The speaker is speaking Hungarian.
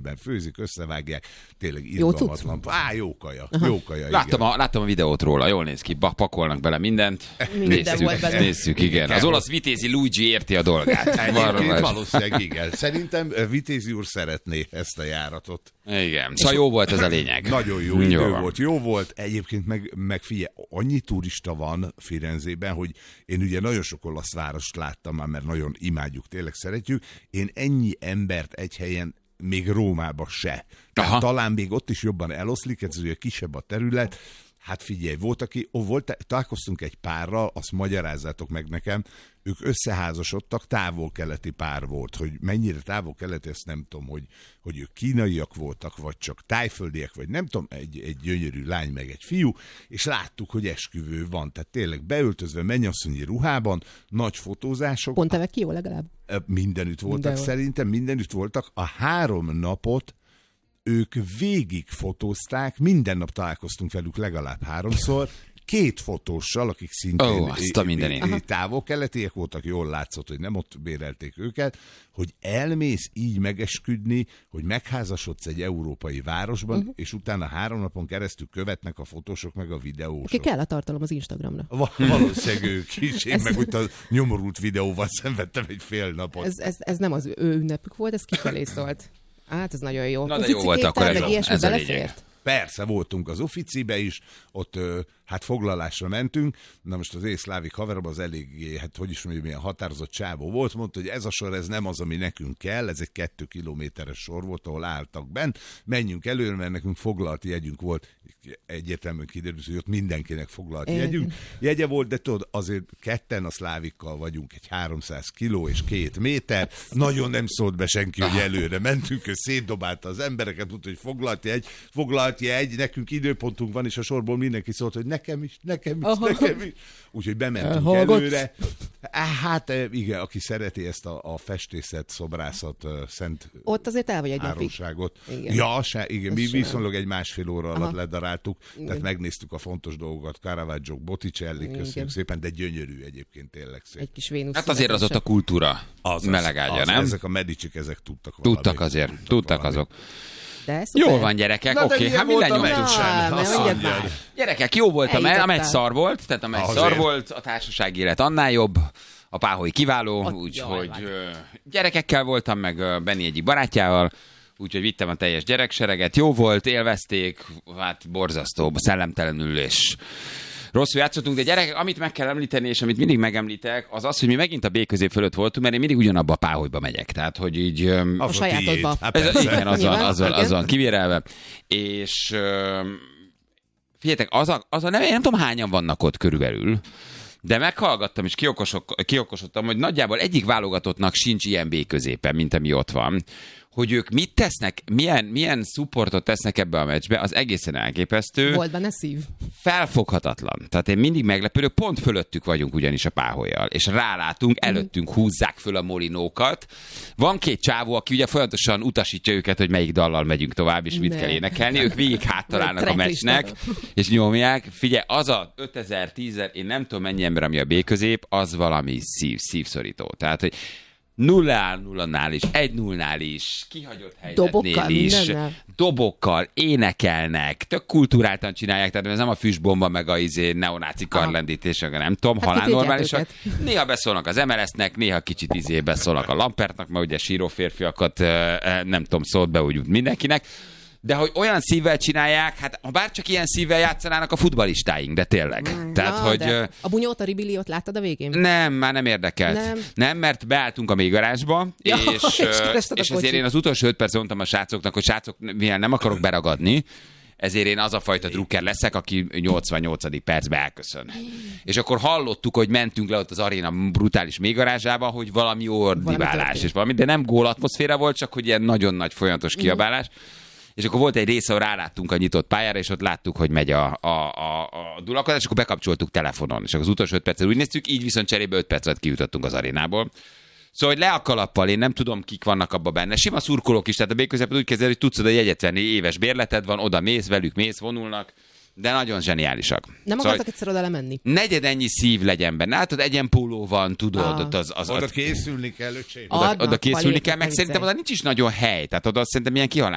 fűtőben főzik, összevágják, tényleg irgalmatlan. Jó kaja. Láttam a videót róla, jól néz ki, pakolnak bele mindent. Nézzük, igen. Az olasz Vitézi Luigi érti a dolgát. Egyébként valószínűleg igen. Szerintem Vitézi úr szeretné ezt a járatot. Igen, szóval jó volt ez a lényeg. Nagyon jó idő volt, jó volt. Egyébként meg figyelj, annyi turista van Firenzében, hogy én ugye nagyon sok olasz várost láttam már, mert nagyon imádjuk, tényleg szeretjük. Én ennyi embert egy helyen még Rómába se. Tehát talán még ott is jobban eloszlik, ez ugye kisebb a terület. Hát figyelj, találkoztunk egy párral, azt magyarázzátok meg nekem, ők összeházasodtak, távol-keleti pár volt, hogy mennyire távol-keleti, ezt nem tudom, hogy ők kínaiak voltak, vagy csak tájföldiek, vagy nem tudom, egy gyönyörű lány meg egy fiú, és láttuk, hogy esküvő van, tehát tényleg beöltözve mennyasszonyi ruhában, nagy fotózások. Pont evek ki jó legalább? Mindenütt voltak, szerintem mindenütt voltak. A 3 napot ők végig fotózták, minden nap találkoztunk velük legalább 3-szor, 2 fotóssal, akik szintén távol-keletiek voltak, jól látszott, hogy nem ott bérelték őket, hogy elmész így megesküdni, hogy megházasodsz egy európai városban, és utána 3 napon keresztül követnek a fotósok meg a videósok. Ki kell a tartalom az Instagramra. Valószínűleg ők is. Én meg úgy a nyomorult videóval szenvedtem egy fél napot. Ez nem az ő ünnepük volt, ez kifelé szólt. Hát ez nagyon jó. Na de jó volt akkor ez a lényeg. Persze, voltunk az Ufficibe is, ott hát foglalásra mentünk, na most az észlávik haverom az eléggé, hát hogy is mondjam, milyen határozott csávó volt, mondta, hogy ez a sor, ez nem az, ami nekünk kell, ez egy 2 kilométeres sor volt, ahol álltak bent, menjünk előre, mert nekünk foglalt jegyünk volt, egyértelműen kiderült, hogy ott mindenkinek foglalt jegye volt, de tudod, azért ketten a szlávikkal vagyunk, egy 300 kiló és 2 méter, nagyon nem szólt be senki, hogy előre mentünk, ő szétdobálta az embereket, mondta, hogy foglalt jegy, nekünk időpontunk van, és a sorból mindenki szólt, hogy nekem is. Úgyhogy bementünk előre. Hát igen, aki szereti ezt a festészet, szobrászat, szent ott azért el vagy egy áronságot. Igen, mi viszonylag egy 1,5 óra alatt ledaráltuk, tehát megnéztük a fontos dolgokat, Caravaggio, Botticelli, köszönjük szépen, de gyönyörű egyébként, tényleg szép. Egy kis Vénusz. Hát azért az ott a kultúra melegágya, nem? Ezek a Medicik, ezek tudtak valamit. Tudtak azok. Jól van, gyerekek, oké, hát mi lenyomtuk. Gyerekek, jó volt a meccs, szar volt, tehát a meccs szar volt, a társasági élet annál jobb, a páholy kiváló, úgyhogy gyerekekkel voltam, meg Benni egyik barátjával, úgyhogy vittem a teljes gyereksereget, jó volt, élvezték, hát borzasztó, szellemtelenül és rosszul játszottunk, de gyerekek, amit meg kell említeni, és amit mindig megemlítek, az az, hogy mi megint a B-közép fölött voltunk, mert én mindig ugyanabba a páholyba megyek. Tehát, hogy így... A sajátodba. Igen, az van kivérelve. És figyeljetek, nem tudom hányan vannak ott körülbelül, de meghallgattam és kiokosodtam, hogy nagyjából egyik válogatottnak sincs ilyen B-középen, mint ami ott van. Hogy ők mit tesznek, milyen supportot tesznek ebbe a meccsbe, az egészen elképesztő. Volt benne szív. Felfoghatatlan. Tehát én mindig meglepődök, pont fölöttük vagyunk ugyanis a páhollyal, és rálátunk, előttünk húzzák föl a molinókat. Van 2 csávó, aki ugye folyamatosan utasítja őket, hogy melyik dallal megyünk tovább, és mit kell énekelni. Ők végig háttalálnak a meccsnek, és nyomják. Figyelj, az a 5000-10 én nem tudom mennyi ember, ami a B-közép, az valami szívszorító. Tehát, hogy 0-0-nál is, 1-0-nál is, kihagyott helyzetnél is, dobokkal énekelnek, tök kulturáltan csinálják, tehát ez nem a füstbomba, meg a neonáci karlendítés, nem tudom, halál normálisak. Néha beszólnak az MLS-nek, néha kicsit beszólnak a Lampertnak, mert ugye síró férfiakat nem tudom, szólt be úgy mindenkinek. De hogy olyan szívvel csinálják, hát ha bárcsak ilyen szívvel játszanának a futballistáink, de tényleg. Tehát, hogy... A Bunyót, a Ribiliót láttad a végén? Nem, már nem érdekelt. Nem, mert beálltunk a mélygarázsba, és ezért én az utolsó 5 percet mondtam a srácoknak, hogy srácok, mivel nem akarok beragadni, ezért én az a fajta drukker leszek, aki 88. percben elköszön. És akkor hallottuk, hogy mentünk le ott az aréna brutális mélygarázsába, hogy valami ordibálás és valami, de nem gól atmoszféra volt, csak hogy ilyen nagyon nagy folyamatos kiabálás. És akkor volt egy része, ahol ráláttunk a nyitott pályára, és ott láttuk, hogy megy a dulakodás, és akkor bekapcsoltuk telefonon. És akkor az utolsó 5 percet úgy néztük, így viszont cserébe 5 percet kijutottunk az arénából. Szóval, hogy le a kalappal, én nem tudom, kik vannak abban benne. Sima szurkolók is, tehát a B-közepet úgy kezdeni, hogy tudsz oda jegyet venni, éves bérleted van, oda mész, velük mész, vonulnak, de nagyon zseniálisak. Nem akartak egyszer oda lemenni? Negyed ennyi szív legyen benne. Hát ott egyenpóló van, tudod. Oda készülni kell, oda készülni kell, meg szerintem oda nincs is nagyon hely. Tehát oda szerintem ilyen kihalás